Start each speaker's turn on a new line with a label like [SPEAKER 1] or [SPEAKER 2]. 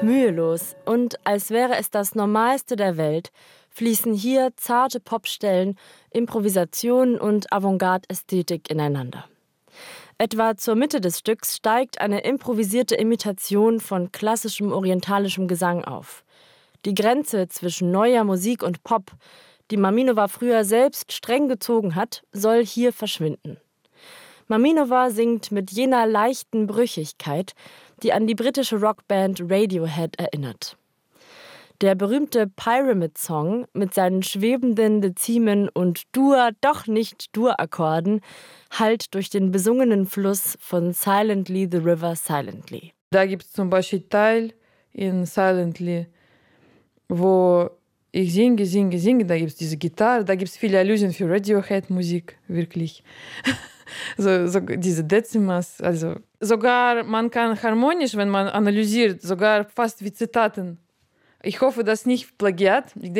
[SPEAKER 1] Mühelos und als wäre es das Normalste der Welt, fließen hier zarte Popstellen, Improvisation und Avantgarde-Ästhetik ineinander. Etwa zur Mitte des Stücks steigt eine improvisierte Imitation von klassischem orientalischem Gesang auf. Die Grenze zwischen neuer Musik und Pop, die Maminova früher selbst streng gezogen hat, soll hier verschwinden. Maminova singt mit jener leichten Brüchigkeit, die an die britische Rockband Radiohead erinnert. Der berühmte Pyramid-Song mit seinen schwebenden Dezimen und doch nicht Dur-Akkorden hallt durch den besungenen Fluss von Silently the River Silently.
[SPEAKER 2] Da gibt es zum Beispiel Teil in Silently, wo ich singe, da gibt es diese Gitarre, da gibt es viele Allusionen für Radiohead-Musik, wirklich. so diese Dezimas, also sogar man kann harmonisch, wenn man analysiert, sogar fast wie Zitaten. Ich hoffe, das ist nicht Plagiat.